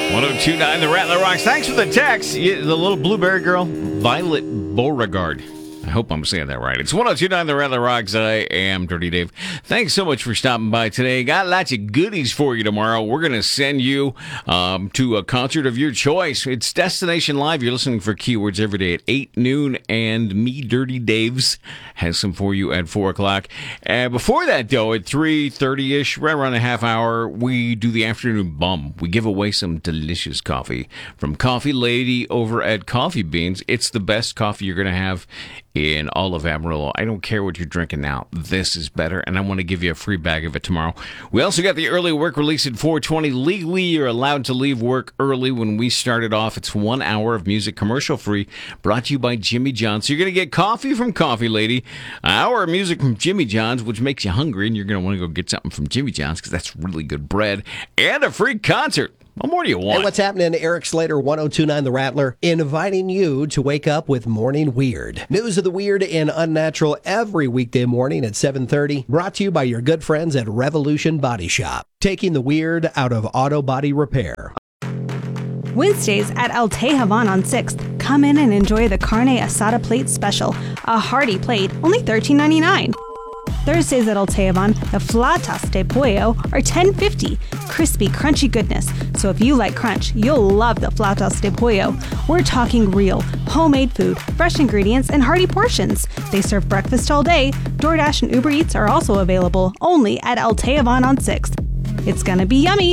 1029 The Rattler Rocks. Thanks for the text. The little blueberry girl, Violet Beauregard. I hope I'm saying that right. It's 1029 The Rattler Rocks. I am Dirty Dave. Thanks so much for stopping by today. Got lots of goodies for you tomorrow. We're going to send you to a concert of your choice. It's Destination Live. You're listening for Keywords every day at 8 noon, and me, Dirty Dave's, has some for you at 4 o'clock. And before that, though, at 3:30-ish, right around a half hour, we do the afternoon bum. We give away some delicious coffee from Coffee Lady over at Coffee Beans. It's the best coffee you're going to have in all of Amarillo. I don't care what you're drinking now. This is better, and I want to give you a free bag of it tomorrow. We also got the early work release at 4:20. Legally, you're allowed to leave work early. When we started off, it's 1 hour of music commercial-free, brought to you by Jimmy John's. So you're going to get coffee from Coffee Lady, an hour of music from Jimmy John's, which makes you hungry, and you're going to want to go get something from Jimmy John's because that's really good bread, and a free concert. What more do you want? Hey, what's happening? Eric Slater, 1029 The Rattler, inviting you to wake up with Morning Weird. News of the weird and unnatural every weekday morning at 7:30. Brought to you by your good friends at Revolution Body Shop. Taking the weird out of auto body repair. Wednesdays at El Tejavan on 6th. Come in and enjoy the Carne Asada Plate Special. A hearty plate, only $13.99. Thursdays at El Tejavan, the Flatas de Pollo are $10.50. Crispy, crunchy goodness. So if you like crunch, you'll love the Flatas de Pollo. We're talking real, homemade food, fresh ingredients, and hearty portions. They serve breakfast all day. DoorDash and Uber Eats are also available only at El Tejavan on 6th. It's gonna be yummy.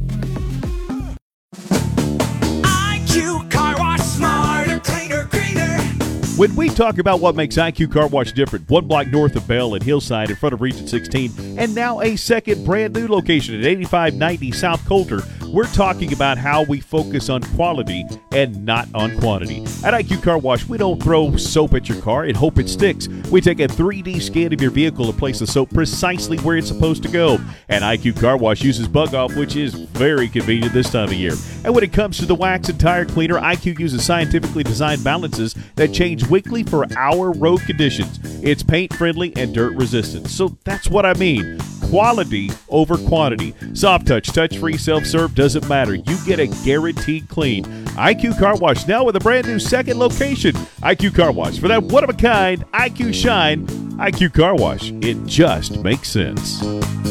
IQ Car Wash, smarter, cleaner, greener. When we talk about what makes IQ Car Wash different, one block north of Bell and Hillside in front of Region 16, and now a second brand new location at 8590 South Coulter, we're talking about how we focus on quality and not on quantity. At IQ Car Wash, we don't throw soap at your car and hope it sticks. We take a 3D scan of your vehicle and place the soap precisely where it's supposed to go. And IQ Car Wash uses Bug Off, which is very convenient this time of year. And when it comes to the wax and tire cleaner, IQ uses scientifically designed balances that change weekly for our road conditions. It's paint friendly and dirt resistant. So that's what I mean. Quality over quantity. Soft touch, touch-free, self-serve, doesn't matter. You get a guaranteed clean. IQ Car Wash, now with a brand new second location. IQ Car Wash, for that one-of-a-kind IQ shine. IQ Car Wash, it just makes sense.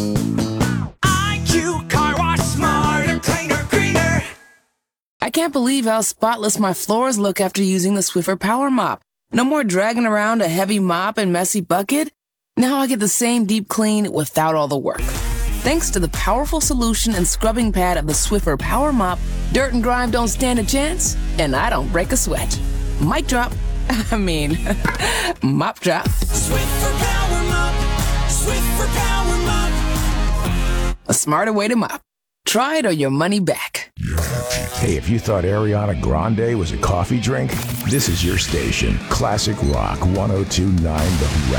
IQ Car Wash, smarter, cleaner, greener. I can't believe how spotless my floors look after using the Swiffer Power Mop. No more dragging around a heavy mop and messy bucket. Now I get the same deep clean without all the work. Thanks to the powerful solution and scrubbing pad of the Swiffer Power Mop, dirt and grime don't stand a chance, and I don't break a sweat. Mic drop. Mop drop. Swiffer Power Mop, Swiffer Power Mop. A smarter way to mop. Try it or your money back. Hey, if you thought Ariana Grande was a coffee drink, this is your station. Classic Rock 1029 The Rap.